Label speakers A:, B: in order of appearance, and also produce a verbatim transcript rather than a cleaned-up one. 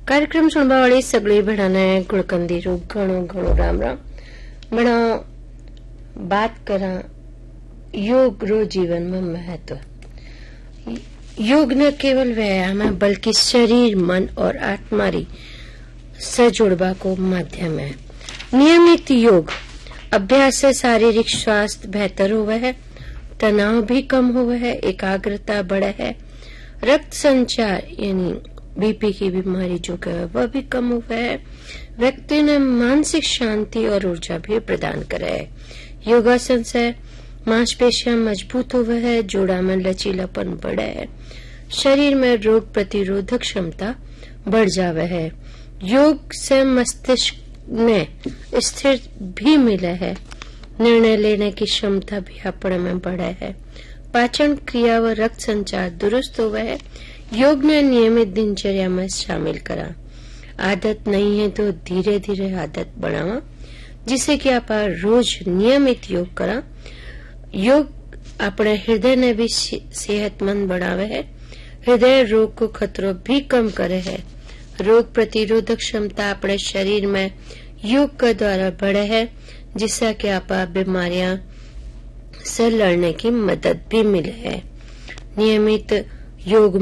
A: कार्यक्रम सुनवा वाली सगली भेड़ाने गुड़कंदी रू घणो घणो राम राम। बड़ा बात करा योग रो जीवन में महत्व। योग न केवल व्यायाम है बल्कि शरीर मन और आत्मा री सजुड़वा को माध्यम है। नियमित योग अभ्यास से शारीरिक स्वास्थ्य बेहतर हुआ है, तनाव भी कम हुआ है, एकाग्रता बढ़े है, रक्त संचार यानी बीपी की बीमारी जो है वह भी कम हुआ है, व्यक्ति ने मानसिक शांति और ऊर्जा भी प्रदान करा है। योगासन से मांसपेशियां मजबूत हुआ है, जोड़ा में लचीलापन बढ़ा है, शरीर में रोग प्रतिरोधक क्षमता बढ़ जावे है। योग से मस्तिष्क में स्थिर भी मिला है, निर्णय लेने की क्षमता भी अपने में बढ़ा है, पाचन क्रिया व रक्त संचार दुरुस्त हुआ है। योग ने नियमित दिनचर्या में शामिल करा। आदत नहीं है तो धीरे धीरे आदत बढ़ावा, जिससे कि आप रोज नियमित योग करा। योग अपने हृदय ने भी सेहतमंद बढ़ावे है, हृदय रोग को खतरो भी कम करे है। रोग प्रतिरोधक क्षमता अपने शरीर में योग के द्वारा बढ़े है, जिससे कि आप बीमारियां से लड़ने की मदद भी मिले है। नियमित योग